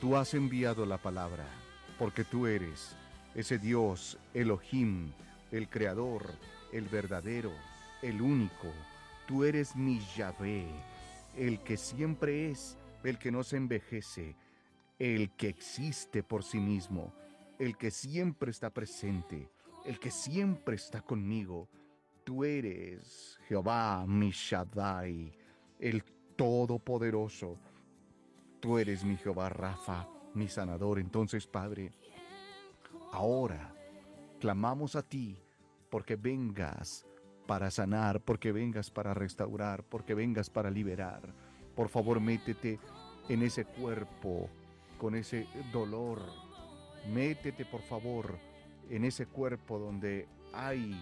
tú has enviado la palabra, porque tú eres ese Dios, Elohim, el creador, el verdadero, el único. Tú eres mi Yahvé, el que siempre es, el que no se envejece, el que existe por sí mismo, el que siempre está presente, el que siempre está conmigo. Tú eres Jehová, mi Shaddai, el Todopoderoso. Tú eres mi Jehová Rafa, mi sanador. Entonces, Padre, ahora clamamos a ti porque vengas para sanar, porque vengas para restaurar, porque vengas para liberar. Por favor, métete en ese cuerpo con ese dolor. Métete, por favor, en ese cuerpo donde hay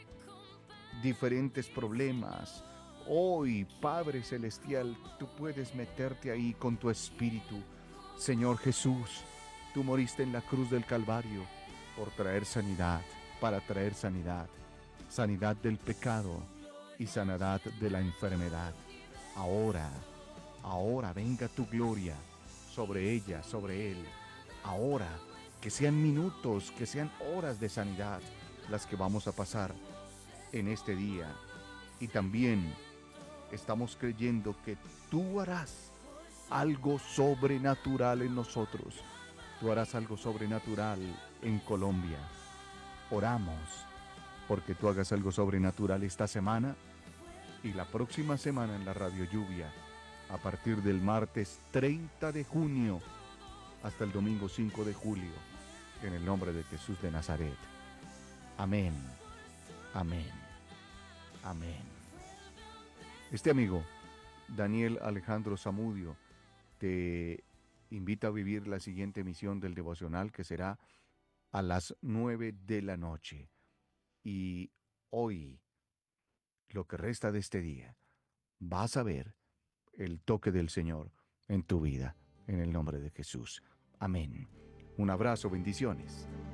diferentes problemas. Hoy, Padre Celestial, tú puedes meterte ahí con tu espíritu. Señor Jesús, tú moriste en la cruz del Calvario por traer sanidad, para traer sanidad, sanidad del pecado y sanidad de la enfermedad. Ahora, ahora venga tu gloria sobre ella, sobre él. Ahora, que sean minutos, que sean horas de sanidad las que vamos a pasar en este día. Y también estamos creyendo que tú harás algo sobrenatural en nosotros. Tú harás algo sobrenatural en Colombia. Oramos porque tú hagas algo sobrenatural esta semana y la próxima semana en la Radio Lluvia, a partir del martes 30 de junio hasta el domingo 5 de julio, en el nombre de Jesús de Nazaret. Amén, amén, amén. Este amigo, Daniel Alejandro Zamudio, te invita a vivir la siguiente emisión del devocional, que será a las 9 de la noche. Y hoy, lo que resta de este día, vas a ver el toque del Señor en tu vida, en el nombre de Jesús. Amén. Un abrazo, bendiciones.